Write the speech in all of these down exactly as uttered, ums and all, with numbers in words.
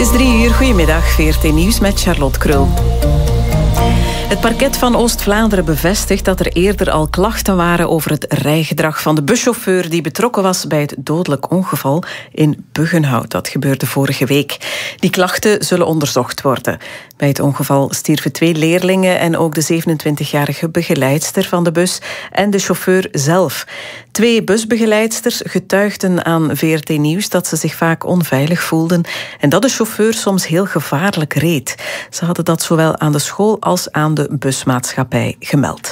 Het is drie uur, goedemiddag, V R T Nieuws met Charlotte Krul. Het parket van Oost-Vlaanderen bevestigt dat er eerder al klachten waren over het rijgedrag van de buschauffeur die betrokken was bij het dodelijk ongeval in Buggenhout. Dat gebeurde vorige week. Die klachten zullen onderzocht worden. Bij het ongeval stierven twee leerlingen en ook de zevenentwintigjarige begeleidster van de bus en de chauffeur zelf. Twee busbegeleidsters getuigden aan V R T Nieuws dat ze zich vaak onveilig voelden en dat de chauffeur soms heel gevaarlijk reed. Ze hadden dat zowel aan de school als aan de busmaatschappij gemeld.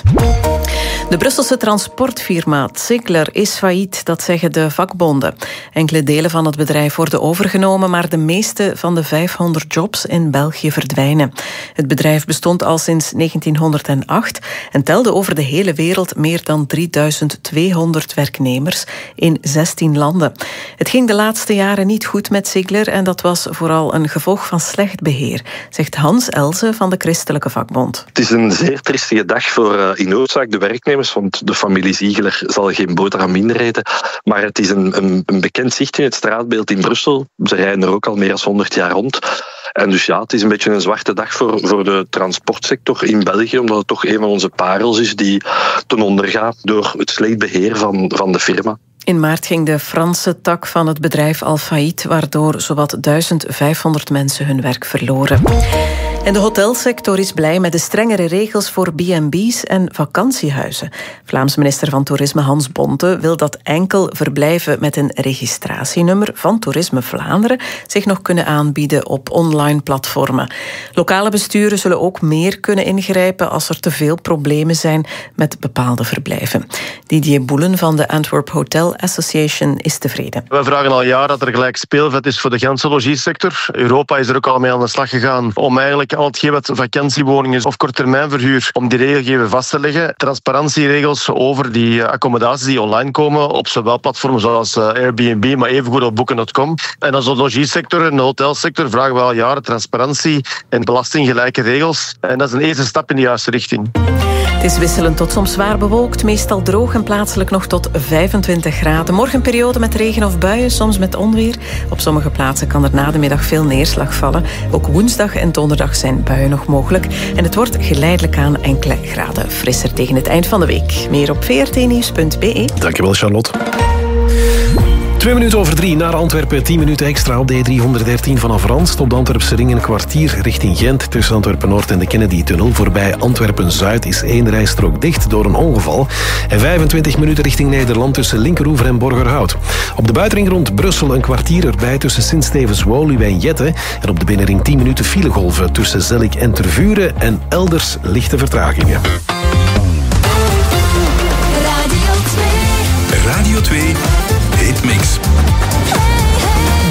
De Brusselse transportfirma Ziegler is failliet, dat zeggen de vakbonden. Enkele delen van het bedrijf worden overgenomen, maar de meeste van de vijfhonderd jobs in België verdwijnen. Het bedrijf bestond al sinds negentienhonderdacht en telde over de hele wereld meer dan drieduizend tweehonderd werknemers in zestien landen. Het ging de laatste jaren niet goed met Ziegler en dat was vooral een gevolg van slecht beheer, zegt Hans Elze van de Christelijke Vakbond. Het is een zeer triestige dag voor uh, in hoofdzaak de werknemers, want de familie Ziegler zal geen boterham inreden. Maar het is een, een, een bekend zicht in het straatbeeld in Brussel. Ze rijden er ook al meer dan honderd jaar rond. En dus ja, het is een beetje een zwarte dag voor, voor de transportsector in België, omdat het toch een van onze parels is die ten onder gaat door het slecht beheer van, van de firma. In maart ging de Franse tak van het bedrijf al failliet, waardoor zowat duizend vijfhonderd mensen hun werk verloren. En de hotelsector is blij met de strengere regels voor B en B's en vakantiehuizen. Vlaams minister van Toerisme Hans Bonte wil dat enkel verblijven met een registratienummer van Toerisme Vlaanderen zich nog kunnen aanbieden op online platformen. Lokale besturen zullen ook meer kunnen ingrijpen als er te veel problemen zijn met bepaalde verblijven. Didier Boelen van de Antwerp Hotel Association is tevreden. We vragen al jaren dat er gelijk speelveld is voor de ganse logiesector. Europa is er ook al mee aan de slag gegaan om eigenlijk al hetgeen wat vakantiewoningen is of korttermijnverhuur, om die regelgeving vast te leggen. Transparantieregels over die accommodaties die online komen op zowel platformen zoals Airbnb, maar evengoed op boeken punt com. En als de logiesector en de hotelsector vragen we al jaren transparantie en belastinggelijke regels. En dat is een eerste stap in de juiste richting. Het is wisselend tot soms zwaar bewolkt, meestal droog en plaatselijk nog tot vijfentwintig graden. Morgen een periode met regen of buien, soms met onweer. Op sommige plaatsen kan er na de middag veel neerslag vallen. Ook woensdag en donderdag zijn buien nog mogelijk. En het wordt geleidelijk aan enkele graden frisser tegen het eind van de week. Meer op v r t nieuws punt b e. Dankjewel, Charlotte. Twee minuten over drie naar Antwerpen, tien minuten extra op de E driehonderddertien vanaf Randst. Op de Antwerpse ring een kwartier richting Gent. Tussen Antwerpen-Noord en de Kennedy-tunnel. Voorbij Antwerpen-Zuid is één rijstrook dicht door een ongeval. En vijfentwintig minuten richting Nederland tussen Linkeroever en Borgerhout. Op de buitenring rond Brussel een kwartier erbij tussen Sint-Stevens-Woluwe en Jette. En op de binnenring tien minuten filegolven tussen Zellik en Tervuren. En elders lichte vertragingen.